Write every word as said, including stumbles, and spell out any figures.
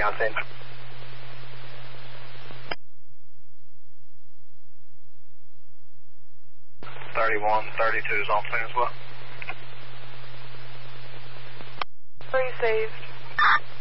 on scene. thirty-one, thirty-two is on scene as well. Three saved.